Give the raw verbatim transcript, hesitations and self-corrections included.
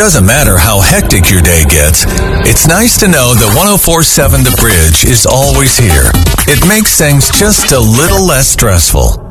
doesn't matter how hectic your day gets, it's nice to know that one oh four point seven The Bridge is always here. It makes things just a little less stressful.